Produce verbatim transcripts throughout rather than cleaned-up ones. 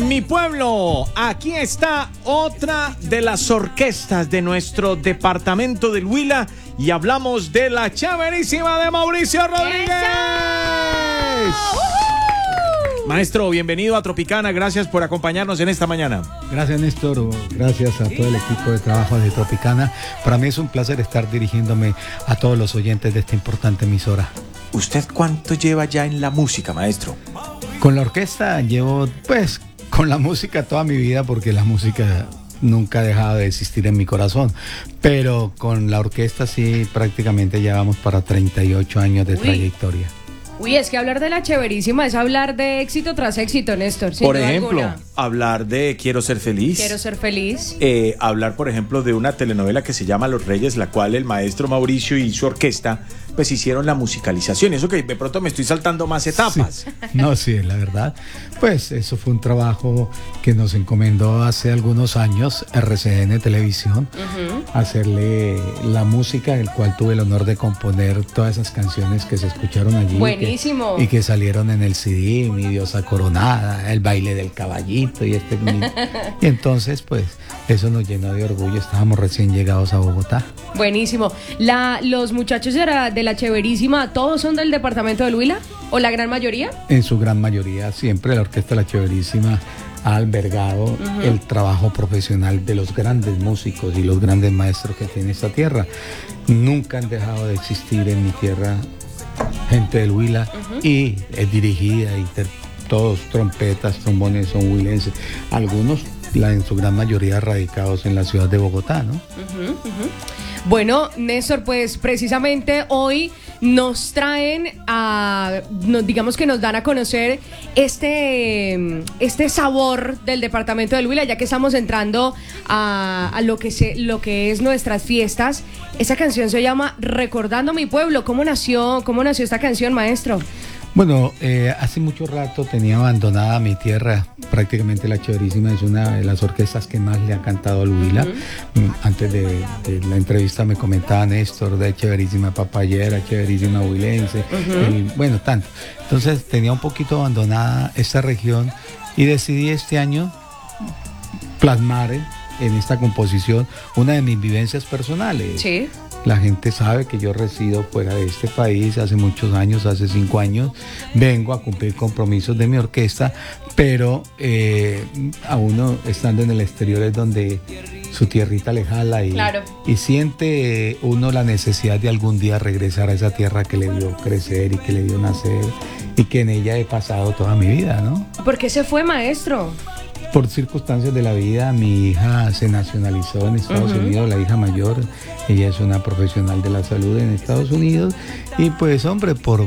Mi pueblo, aquí está otra de las orquestas de nuestro departamento del Huila y hablamos de la chéverísima de Mauricio Rodríguez. ¡Uh-huh! Maestro, bienvenido a Tropicana, gracias por acompañarnos en esta mañana. Gracias, Néstor, gracias a todo el equipo de trabajo de Tropicana. Para mí es un placer estar dirigiéndome a todos los oyentes de esta importante emisora. ¿Usted cuánto lleva ya en la música, maestro? Con la orquesta llevo, pues, con la música toda mi vida, porque la música nunca ha dejado de existir en mi corazón. Pero con la orquesta sí, prácticamente ya vamos para treinta y ocho años de Uy. trayectoria. Uy, es que hablar de la chéverísima es hablar de éxito tras éxito, Néstor. Por ejemplo, alguna. hablar de Quiero ser feliz. Quiero ser feliz. Eh, hablar, por ejemplo, de una telenovela que se llama Los Reyes, la cual el maestro Mauricio y su orquesta pues hicieron la musicalización. Eso que de pronto me estoy saltando más etapas. Sí. No, sí, la verdad. Pues eso fue un trabajo que nos encomendó hace algunos años R C N Televisión, uh-huh. hacerle la música, el cual tuve el honor de componer todas esas canciones que se escucharon allí. Buenísimo. Que, y que salieron en el C D, Mi Diosa Coronada, El Baile del Caballito y este. Y entonces, pues, eso nos llenó de orgullo. Estábamos recién llegados a Bogotá. Buenísimo. La, los muchachos de la, de la Chéverísima, ¿todos son del departamento del Huila? ¿O la gran mayoría? En su gran mayoría, siempre la orquesta La Chéverísima ha albergado uh-huh. el trabajo profesional de los grandes músicos y los grandes maestros que tiene esta tierra. Nunca han dejado de existir en mi tierra gente del Huila uh-huh. y es dirigida y ter- todos trompetas, trombones son huilenses. Algunos, la, en su gran mayoría, radicados en la ciudad de Bogotá, ¿no? Uh-huh, uh-huh. Bueno, Néstor, pues precisamente hoy nos traen a, nos, digamos que nos dan a conocer este, este sabor del departamento del Huila, ya que estamos entrando a, a lo, que se, lo que es nuestras fiestas. Esa canción se llama Recordando mi pueblo. ¿Cómo nació, cómo nació esta canción, maestro? Bueno, eh, hace mucho rato tenía abandonada mi tierra. Prácticamente La Chéverísima es una de las orquestas que más le ha cantado al Huila. Uh-huh. Antes de, de la entrevista me comentaba Néstor de Chéverísima Papayera, Chéverísima Huilense, uh-huh. el, bueno, tanto. Entonces tenía un poquito abandonada esta región y decidí este año plasmar en esta composición una de mis vivencias personales. Sí. La gente sabe que yo resido fuera de este país hace muchos años, hace cinco años. Vengo a cumplir compromisos de mi orquesta, pero eh, a uno estando en el exterior es donde su tierrita le jala y, claro. y siente eh, uno la necesidad de algún día regresar a esa tierra que le dio crecer y que le dio nacer y que en ella he pasado toda mi vida, ¿no? ¿Por qué se fue, maestro? Por circunstancias de la vida, mi hija se nacionalizó en Estados uh-huh. Unidos, la hija mayor, ella es una profesional de la salud en Estados Unidos y pues hombre, por,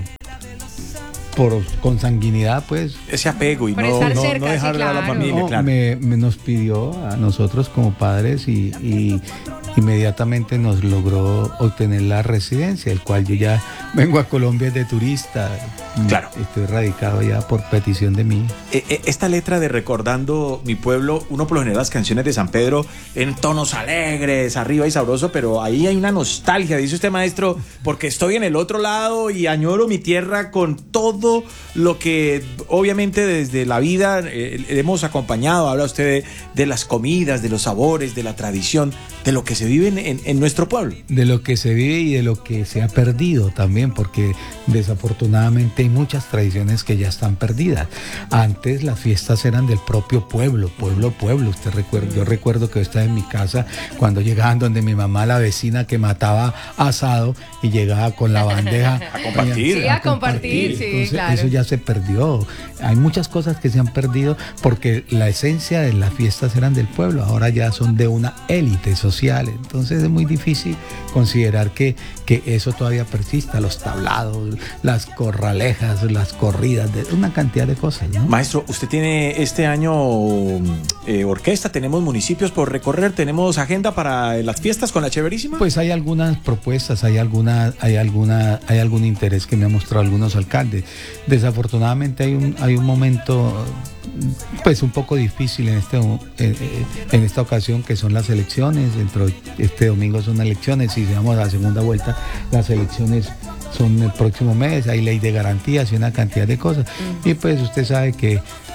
por consanguinidad pues... Ese apego y por no, estar no, cerca, no dejar sí, claro. a la familia, no, claro. Me, me nos pidió a nosotros como padres y, y inmediatamente nos logró obtener la residencia, el cual yo ya vengo a Colombia de turista. Claro. Estoy radicado ya por petición de mí. Esta letra de Recordando mi pueblo, uno por lo general las canciones de San Pedro en tonos alegres, arriba y sabroso, pero ahí hay una nostalgia, dice usted, maestro, porque estoy en el otro lado y añoro mi tierra con todo lo que obviamente desde la vida eh, hemos acompañado. Habla usted de, de las comidas, de los sabores, de la tradición, de lo que se vive en, en, en nuestro pueblo. De lo que se vive y de lo que se ha perdido también, porque desafortunadamente hay muchas tradiciones que ya están perdidas. Antes las fiestas eran del propio pueblo, pueblo, pueblo. Usted recuerda, yo recuerdo que yo estaba en mi casa cuando llegaban donde mi mamá, la vecina que mataba asado y llegaba con la bandeja a compartir. Sí, a, a compartir, compartir. sí, Entonces, claro. eso ya se perdió. Hay muchas cosas que se han perdido porque la esencia de las fiestas eran del pueblo, ahora ya son de una élite social. Entonces es muy difícil considerar que, que eso todavía persista, los tablados, las corralejas, las corridas, de una cantidad de cosas, ¿no? Maestro, usted tiene este año eh, orquesta, tenemos municipios por recorrer, tenemos agenda para las fiestas con La Chéverísima. Pues hay algunas propuestas, hay alguna, hay alguna, hay algún interés que me han mostrado algunos alcaldes. Desafortunadamente hay un, hay un momento pues un poco difícil en este en, en esta ocasión, que son las elecciones. Dentro de este domingo son elecciones y si vamos a la segunda vuelta, las elecciones son el próximo mes, hay ley de garantías y una cantidad de cosas. Uh-huh. Y pues usted sabe que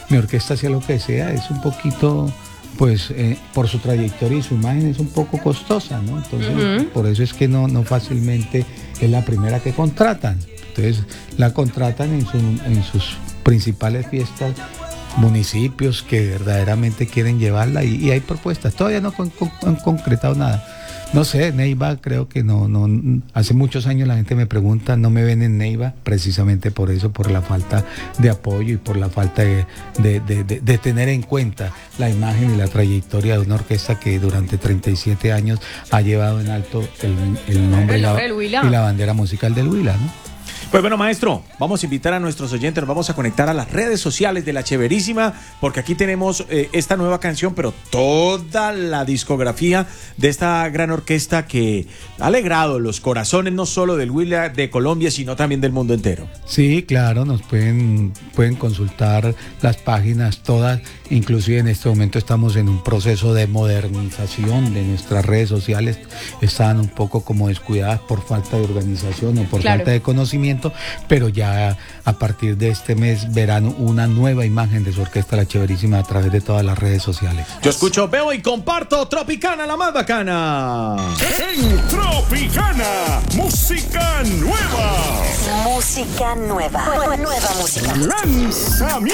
mi orquesta, sea lo que sea, es un poquito, pues, eh, por su trayectoria y su imagen es un poco costosa, ¿no? Entonces, uh-huh. por eso es que no, no fácilmente es la primera que contratan. Entonces, la contratan en, su, en sus principales fiestas, municipios que verdaderamente quieren llevarla y, y hay propuestas. Todavía no han con, con, concretado nada. No sé, Neiva creo que no, no, hace muchos años la gente me pregunta, no me ven en Neiva, precisamente por eso, por la falta de apoyo y por la falta de, de, de, de, de tener en cuenta la imagen y la trayectoria de una orquesta que durante treinta y siete años ha llevado en alto el, el nombre, el nombre y, la, y la bandera musical del Huila, ¿no? Pues bueno, maestro, vamos a invitar a nuestros oyentes, nos vamos a conectar a las redes sociales de La Cheverísima, porque aquí tenemos eh, esta nueva canción, pero toda la discografía de esta gran orquesta que ha alegrado los corazones no solo del Huila, de Colombia, sino también del mundo entero. Sí, claro, nos pueden, pueden consultar las páginas todas, inclusive en este momento estamos en un proceso de modernización de nuestras redes sociales, están un poco como descuidadas por falta de organización o por claro. falta de conocimiento, pero ya a partir de este mes verán una nueva imagen de su orquesta La Cheverísima a través de todas las redes sociales. Yo escucho, veo y comparto Tropicana, la más bacana. En Tropicana, música nueva. Música nueva. Nueva música. Lanzamiento.